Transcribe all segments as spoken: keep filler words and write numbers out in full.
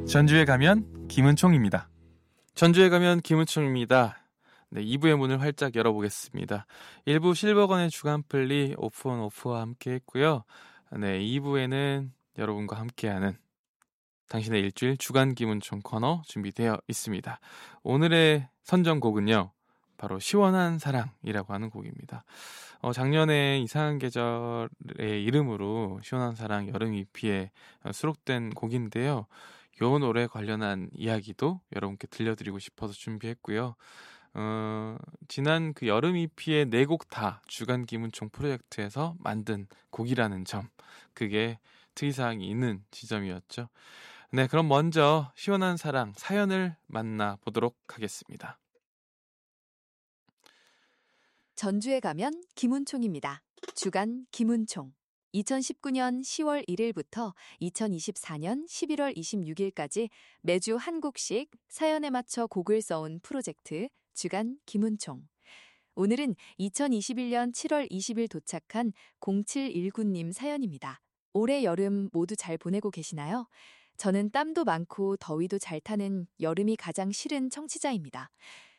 전주에 가면 김은총입니다. 전주에 가면 김은총입니다. 네, 이 부의 문을 활짝 열어보겠습니다. 일 부 실버건의 주간플리 오프온 오프와 함께 했고요. 네, 이 부에는 여러분과 함께하는 당신의 일주일 주간 김은총 코너 준비되어 있습니다. 오늘의 선정곡은요, 바로 시원한 사랑이라고 하는 곡입니다. 어, 작년에 이상한 계절의 이름으로 시원한 사랑 여름 이피에 수록된 곡인데요. 요 노래 관련한 이야기도 여러분께 들려드리고 싶어서 준비했고요. 어, 지난 그 여름 이피의 네 곡 다 주간 김은총 프로젝트에서 만든 곡이라는 점, 그게 특이사항이 있는 지점이었죠. 네, 그럼 먼저 시원한 사랑 사연을 만나보도록 하겠습니다. 전주에 가면 김은총입니다. 주간 김은총. 이천십구 년 시월 일일부터 이천이십사 년 십일월 이십육일까지 매주 한 곡씩 사연에 맞춰 곡을 써온 프로젝트 주간 김은총. 오늘은 이천이십일 년 칠월 이십일 도착한 공칠일구 님 사연입니다. 올해 여름 모두 잘 보내고 계시나요? 저는 땀도 많고 더위도 잘 타는 여름이 가장 싫은 청취자입니다.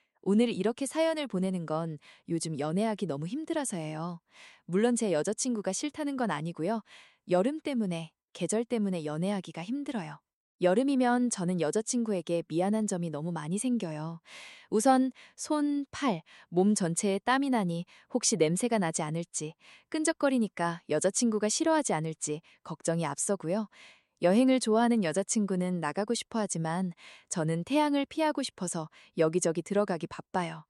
오늘 이렇게 사연을 보내는 건 요즘 연애하기 너무 힘들어서예요. 물론 제 여자친구가 싫다는 건 아니고요. 여름 때문에, 계절 때문에 연애하기가 힘들어요. 여름이면 저는 여자친구에게 미안한 점이 너무 많이 생겨요. 우선 손, 팔, 몸 전체에 땀이 나니 혹시 냄새가 나지 않을지, 끈적거리니까 여자친구가 싫어하지 않을지 걱정이 앞서고요. 여행을 좋아하는 여자친구는 나가고 싶어 하지만 저는 태양을 피하고 싶어서 여기저기 들어가기 바빠요.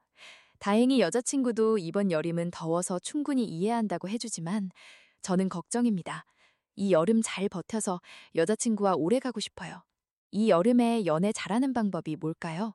다행히 여자친구도 이번 여름은 더워서 충분히 이해한다고 해주지만 저는 걱정입니다. 이 여름 잘 버텨서 여자친구와 오래 가고 싶어요. 이 여름에 연애 잘하는 방법이 뭘까요?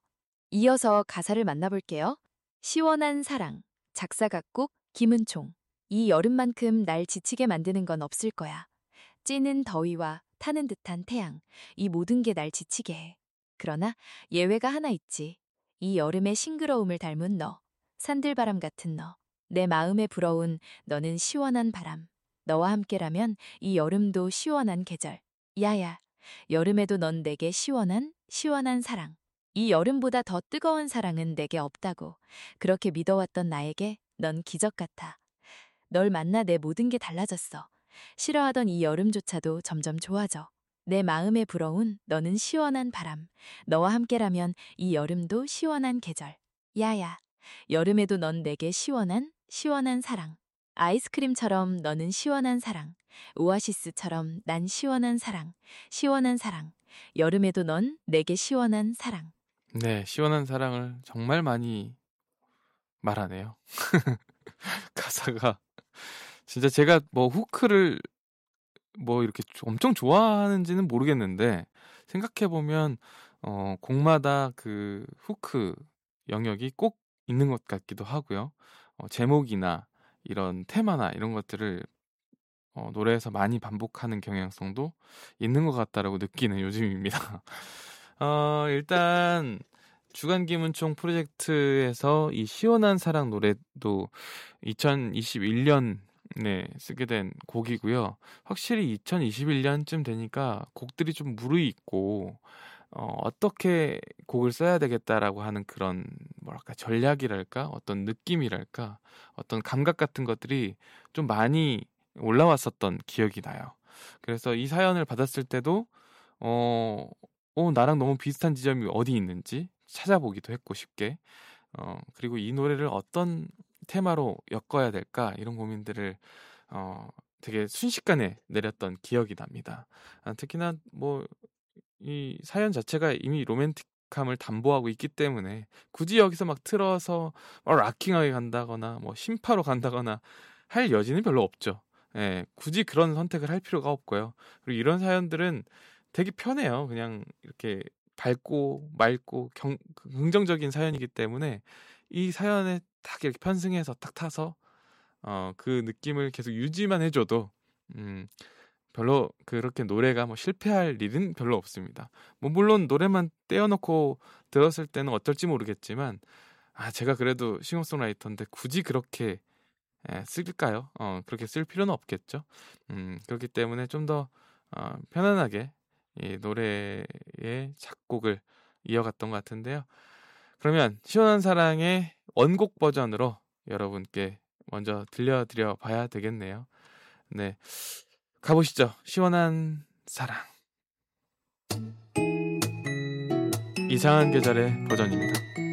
이어서 가사를 만나볼게요. 시원한 사랑, 작사 작곡 김은총. 이 여름만큼 날 지치게 만드는 건 없을 거야. 찌는 더위와 타는 듯한 태양, 이 모든 게 날 지치게 해. 그러나 예외가 하나 있지. 이 여름의 싱그러움을 닮은 너, 산들바람 같은 너, 내 마음에 불어온 너는 시원한 바람. 너와 함께라면 이 여름도 시원한 계절. 야야, 여름에도 넌 내게 시원한, 시원한 사랑. 이 여름보다 더 뜨거운 사랑은 내게 없다고. 그렇게 믿어왔던 나에게 넌 기적 같아. 널 만나 내 모든 게 달라졌어. 싫어하던 이 여름조차도 점점 좋아져. 내 마음에 불어온 너는 시원한 바람. 너와 함께라면 이 여름도 시원한 계절. 야야, 여름에도 넌 내게 시원한, 시원한 사랑. 아이스크림처럼 너는 시원한 사랑. 오아시스처럼 난 시원한 사랑. 시원한 사랑. 여름에도 넌 내게 시원한 사랑. 네, 시원한 사랑을 정말 많이 말하네요. 가사가 진짜 제가 뭐 후크를 뭐 이렇게 엄청 좋아하는지는 모르겠는데, 생각해보면 어, 곡마다 그 후크 영역이 꼭 있는 것 같기도 하고요. 어, 제목이나 이런 테마나 이런 것들을 어, 노래에서 많이 반복하는 경향성도 있는 것 같다라고 느끼는 요즘입니다. 어, 일단 주간 김은총 프로젝트에서 이 시원한 사랑 노래도 이천이십일 년에 쓰게 된 곡이고요. 확실히 이천이십일 년쯤 되니까 곡들이 좀 무르익고 어, 어떻게 곡을 써야 되겠다라고 하는 그런 뭐랄까 전략이랄까 어떤 느낌이랄까 어떤 감각 같은 것들이 좀 많이 올라왔었던 기억이 나요. 그래서 이 사연을 받았을 때도 어, 어 나랑 너무 비슷한 지점이 어디 있는지 찾아보기도 했고 쉽게 어, 그리고 이 노래를 어떤 테마로 엮어야 될까 이런 고민들을 어, 되게 순식간에 내렸던 기억이 납니다. 아, 특히나 뭐 이 사연 자체가 이미 로맨틱함을 담보하고 있기 때문에 굳이 여기서 막 틀어서 막 락킹하게 간다거나 뭐 심파로 간다거나 할 여지는 별로 없죠. 예, 굳이 그런 선택을 할 필요가 없고요. 그리고 이런 사연들은 되게 편해요. 그냥 이렇게 밝고 맑고 경, 긍정적인 사연이기 때문에 이 사연에 딱 이렇게 편승해서 딱 타서 어, 그 느낌을 계속 유지만 해줘도 음, 별로 그렇게 노래가 뭐 실패할 일은 별로 없습니다. 뭐 물론 노래만 떼어놓고 들었을 때는 어떨지 모르겠지만 아 제가 그래도 싱어송라이터인데 굳이 그렇게 에, 쓸까요? 어, 그렇게 쓸 필요는 없겠죠. 음, 그렇기 때문에 좀 더 어, 편안하게 이 노래의 작곡을 이어갔던 것 같은데요. 그러면 시원한 사랑의 원곡 버전으로 여러분께 먼저 들려드려 봐야 되겠네요. 네, 가보시죠. 시원한 사랑. 이상한 계절의 버전입니다.